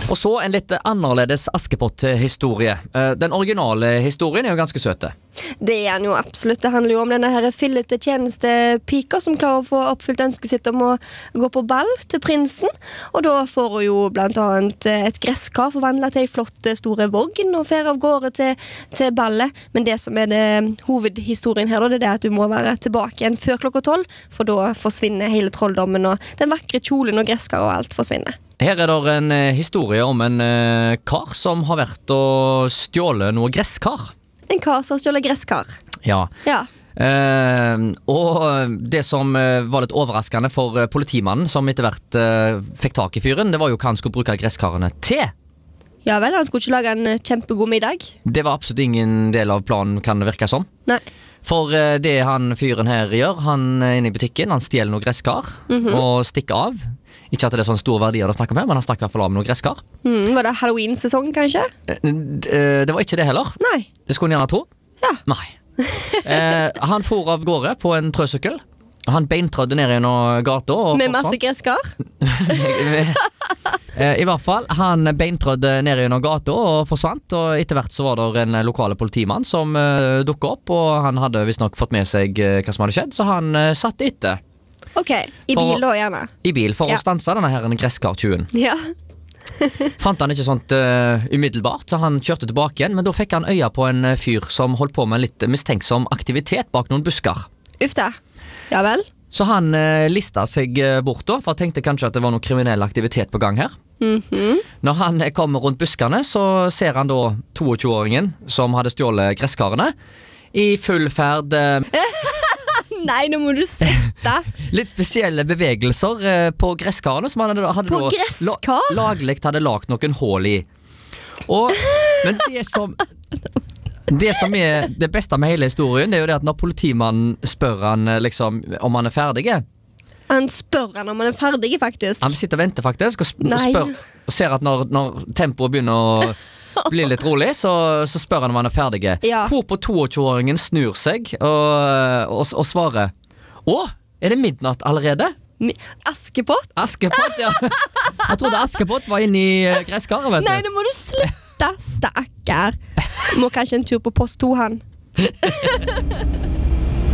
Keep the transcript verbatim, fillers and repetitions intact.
Og så en litt annerledes Askepott-historie. Den originale historien er jo ganske søte. Det er han jo absolutt. Det handler jo om denne her fillete tjenestepika som klarer å få oppfylt ønsket sitt om å gå på ball til prinsen. Og da får hun jo blant annet et gresskar forvandlet til en flott store vogn og fer av gårde til, til ballet. Men det som er det hovedhistorien her, det er det at du må være tilbake igjen før klokka tolv, for da forsvinner hele trolldommen og den vakre kjolen og gresskar og alt forsvinner. Her er det en uh, historie om en uh, kar som har vært og stjålet noe gresskar. En kar som stjålet gresskar. Ja. Ja. Uh, og det som uh, var litt overraskende for uh, politimannen som etter hvert uh, fikk tak i fyren, det var jo hva han skulle bruke gresskarene til. Ja vel, han skulle ikke lage en kjempegod middag. Det var absolutt ingen del av planen, kan det virke som. Nei. For uh, det han fyren her gjør, han er inne i butikken, han stjeler noe gresskar Mhm. og stikker av. Ikke at det er sånn store verdier å snakke om her, men han stakk i hvert fall av med noe gresskar. Mm, var det Halloween-sesong, kanskje? Eh, d- eh, Det var ikke det heller. Nei. Det skulle han gjerne tro. Ja. Nei. eh, han for av gårde på en trøsykkel. Han beintrødde ned gjennom gata og Med masse forsvant. gresskar? Eh, I hvert fall, han beintrødde ned gjennom gata og forsvant. Og etter hvert så var det en lokale politimann som uh, dukket opp, og han hadde visst nok fått med seg uh, hva som hadde skjedd, så han uh, satt etter Ok, i For- bil da gjerne. i bil for Ja. å stanse denne her gresskartjuen. Ja. Fant han ikke sånt uh, umiddelbart, så han kjørte tilbake igjen, men da fikk han øya på en uh, fyr som holdt på med en litt mistenksom aktivitet bak noen busker. Uff da. Ja vel. Så han uh, lista seg uh, bort da, for han tenkte kanskje at det var noe kriminell aktivitet på gang her. Mhm. Når han uh, kommer rundt buskene, så ser han da tjueåringen som hadde stjålet gresskarene, i full ferd, uh, Nei, nå må du slutte. litt spesielle bevegelser uh, på gresskarene, som han hadde, hadde På da gresskar? lagligt hadde lagt noen hål i. Og, men det som Det som er det beste med hele historien, det er jo det at når politimannen spør han eh, liksom om han er ferdig, Han spør han om han er ferdig, faktisk. han sitter og venter faktisk og, sp og Nei. spør og ser at når, når tempoet begynner å bli litt rolig, så, så spør han om han er ferdig. Ja. Hvorpå tjueåringen snur seg og, og, og svarer: Å, er det midnatt allerede? Mi- Askepott? Askepott, ja. Jeg trodde Askepott var inne i eh, gresskaret, vet du. Nei, nå må du slutte, stakkar. Må kanskje en tur på post to, han.